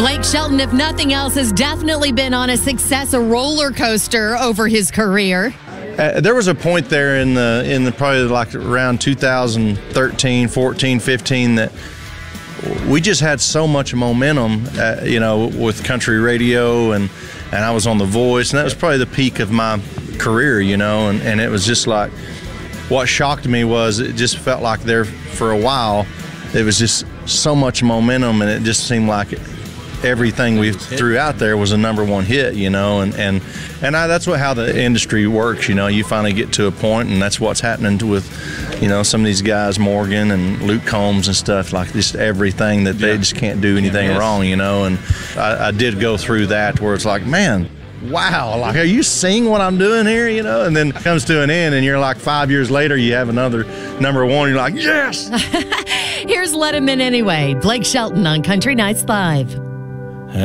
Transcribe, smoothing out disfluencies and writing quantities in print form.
Blake Shelton, if nothing else, has definitely been on a success roller coaster over his career. There was a point there in the probably like around 2013, 14, 15 that we just had so much momentum, with country radio, and I was on The Voice, and that was probably the peak of my career, and it was just like, what shocked me was it just felt like there for a while, it was just so much momentum, and it just seemed like everything we threw out there was a #1 hit, and that's how the industry works. You finally get to a point, and that's what's happening with, some of these guys, Morgan and Luke Combs and stuff, like just everything that they just can't do anything wrong, and I did go through that where it's like, man, wow, like, are you seeing what I'm doing here, and then it comes to an end, and you're like 5 years later, you have another #1, you're like, yes! Here's Let Him In Anyway, Blake Shelton on Country Nights Live.